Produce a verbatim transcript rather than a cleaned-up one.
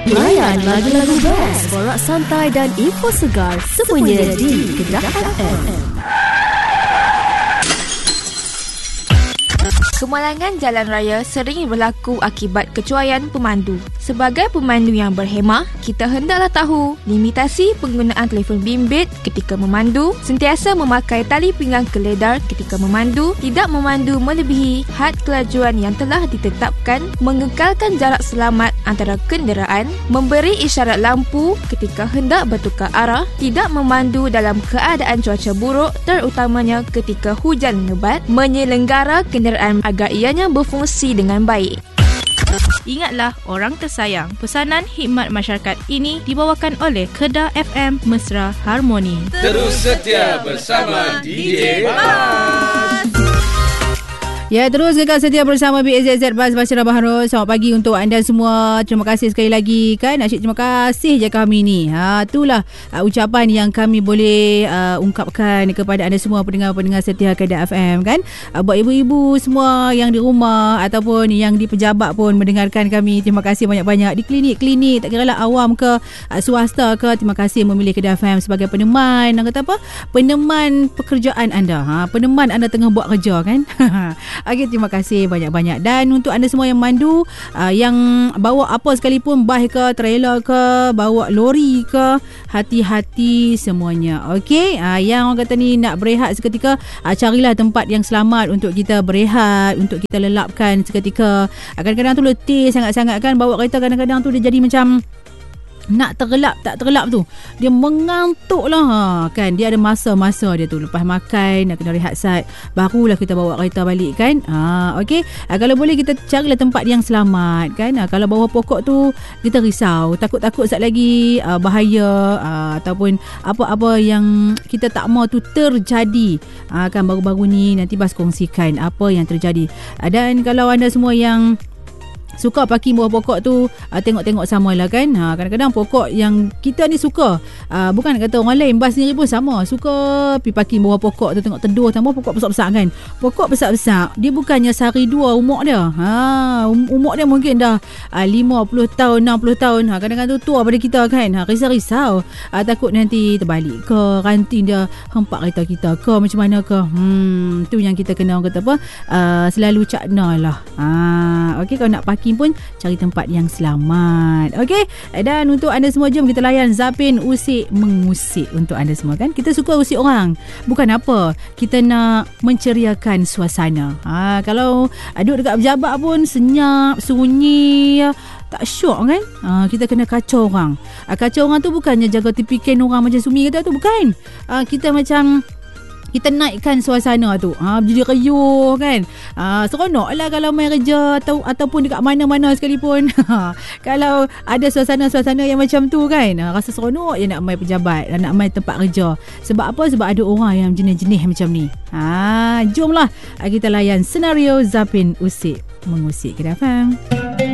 Layan lagu-lagu best, borak santai dan info segar semuanya di Kedah F M. Kemalangan jalan raya sering berlaku akibat kecuaian pemandu. Sebagai pemandu yang berhemah, kita hendaklah tahu limitasi penggunaan telefon bimbit ketika memandu, sentiasa memakai tali pinggang keledar ketika memandu, tidak memandu melebihi had kelajuan yang telah ditetapkan, mengekalkan jarak selamat antara kenderaan, memberi isyarat lampu ketika hendak bertukar arah, tidak memandu dalam keadaan cuaca buruk terutamanya ketika hujan lebat, menyelenggara kenderaan agar ianya berfungsi dengan baik. Ingatlah orang tersayang, pesanan khidmat masyarakat ini dibawakan oleh Kedah F M Mesra Harmoni. Terus setia bersama D J Bas. Ya, terus kekal setia bersama B A Z Z Bas Basyirah Baharul. Selamat pagi untuk anda semua. Terima kasih sekali lagi kan. Asyik terima kasih je kami ni. Ha, itulah uh, ucapan yang kami boleh uh, ungkapkan kepada anda semua pendengar-pendengar setia Kedah F M kan. Uh, buat ibu-ibu semua yang di rumah ataupun yang di pejabat pun mendengarkan kami. Terima kasih banyak-banyak di klinik-klinik, tak kira lah awam ke uh, swasta ke. Terima kasih memilih Kedah F M sebagai peneman. Nak kata apa? Peneman pekerjaan anda. Ha, peneman anda tengah buat kerja kan. Okey, terima kasih banyak-banyak. Dan untuk anda semua yang mandu, uh, yang bawa apa sekalipun, bas ke, trailer ke, bawa lori ke, hati-hati semuanya. Okey, uh, yang orang kata ni nak berehat seketika, uh, carilah tempat yang selamat untuk kita berehat, untuk kita lelapkan seketika. Uh, kadang-kadang tu letih sangat-sangat kan, bawa kereta kadang-kadang tu dia jadi macam nak terlelap tak terlelap tu, dia mengantuk lah ha, kan. Dia ada masa-masa dia tu, lepas makan nak kena rehat sat, barulah kita bawa kereta balik kan. ha, Okey, ha, kalau boleh kita carilah tempat yang selamat kan. ha, Kalau bawah pokok tu kita risau, takut-takut sat lagi uh, bahaya uh, ataupun apa-apa yang kita tak mahu tu terjadi. ha, Kan baru-baru ni nanti Bas kongsikan apa yang terjadi. ha, Dan kalau anda semua yang suka parking bawah pokok tu, uh, tengok-tengok samalah kan. Ha, kadang-kadang pokok yang kita ni suka, uh, bukan kata orang lain, Bas sendiri pun sama, suka pergi parking bawah pokok tu, tengok teduh, tambah pokok besar-besar kan. Pokok besar-besar, dia bukannya sehari dua umur dia. Ha, um, umur dia mungkin dah uh, lima puluh tahun, enam puluh tahun. Ha, kadang-kadang tu tua pada kita kan. Ha, risau-risau. Uh, takut nanti terbalik ke, ranting dia hempak kereta kita ke, macam mana ke. Hmm, tu yang kita kena orang kata apa, uh, selalu cakna lah. Ha, okey, kalau nak parking pun cari tempat yang selamat. Okey, dan untuk anda semua, jom kita layan Zapin Usik Mengusik untuk anda semua kan. Kita suka usik orang, bukan apa, kita nak menceriakan suasana. ha, Kalau duduk dekat pejabat pun senyap, sunyi, tak syok kan. ha, Kita kena kacau orang. ha, Kacau orang tu bukannya jaga tipikan orang macam Sumi kata tu, bukan. ha, Kita macam kita naikkan suasana tu, ha, jadi riuh kan. ha, Seronok lah kalau main kerja atau, ataupun dekat mana-mana sekalipun. Kalau ada suasana-suasana yang macam tu kan, ha, rasa seronok je nak main pejabat, nak main tempat kerja. Sebab apa? Sebab ada orang yang jenis-jenis macam ni. ha, Jomlah kita layan senario Zapin Usik Mengusik. Kedah F M.